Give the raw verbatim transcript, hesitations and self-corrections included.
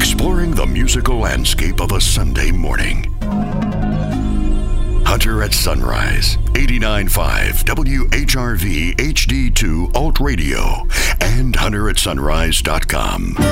exploring the musical landscape of a Sunday morning. Hunter at Sunrise, eighty-nine point five W H R V H D two Alt Radio, and hunter at sunrise dot com.